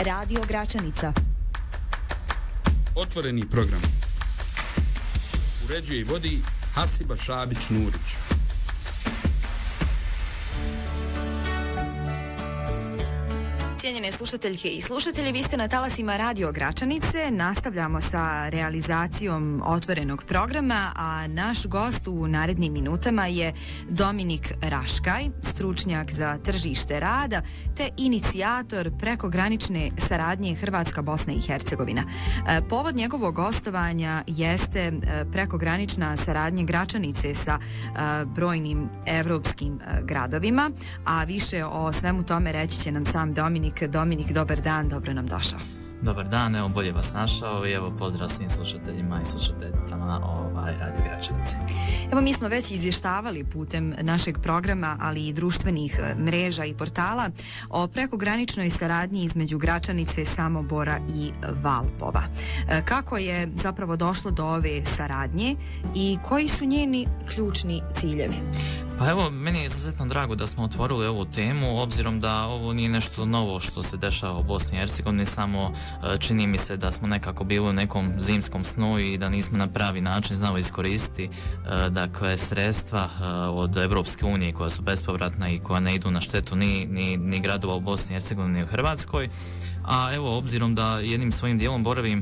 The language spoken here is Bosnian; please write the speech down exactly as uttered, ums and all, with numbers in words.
Radio Gračanica. Otvoreni program. Uređuje i vodi Hasiba Šabić-Nurić. Cijenjene slušateljke i slušatelji, vi ste na talasima Radio Gračanice. Nastavljamo sa realizacijom otvorenog programa, a naš gost u narednim minutama je Dominik Raškaj, stručnjak za tržište rada te inicijator prekogranične saradnje Hrvatska-Bosna i Hercegovina. Povod njegovog gostovanja jeste prekogranična saradnja Gračanice sa brojnim evropskim gradovima, a više o svemu tome reći će nam sam Dominik. Dominik, dobar dan, dobro nam došao. Dobar dan, evo bolje vas našao i evo pozdrav svim slušateljima i slušateljicama ovaj Radio Gračanice. Evo mi smo već izvještavali putem našeg programa, ali i društvenih mreža i portala o prekograničnoj saradnji između Gračanice, Samobora i Valpova. Kako je zapravo došlo do ove saradnje i koji su njeni ključni ciljevi? Pa evo, meni je izuzetno drago da smo otvorili ovu temu, obzirom da ovo nije nešto novo što se dešava u Bosni i Hercegovini, samo čini mi se da smo nekako bili u nekom zimskom snu i da nismo na pravi način znali iskoristiti dakle sredstva od Evropske unije koja su bespovratna i koja ne idu na štetu ni, ni, ni gradova u Bosni i Hercegovini ni u Hrvatskoj. A evo, obzirom da jednim svojim dijelom boravim